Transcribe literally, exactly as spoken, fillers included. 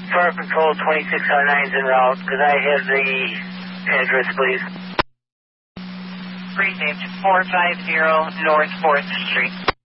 Fire Patrol twenty-six oh nine is en route. Could I have the address, please? Precinct four five zero North fourth Street.